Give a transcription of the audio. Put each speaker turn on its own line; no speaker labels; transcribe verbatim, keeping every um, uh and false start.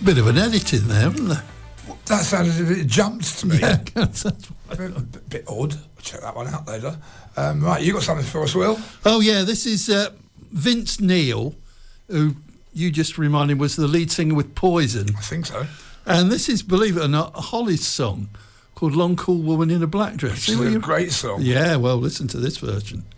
Bit of an edit in there, wasn't there?
That sounded a bit jumped to me.
Yeah, that's
a bit, a bit odd. Check that one out later. Um, right, you got something for us, Will?
Oh, yeah, this is uh, Vince Neil, who you just reminded was the lead singer with Poison.
I think so.
And this is, believe it or not, Holly's song called Long Cool Woman in a Black Dress.
It's a great song.
Yeah, well, listen to this version.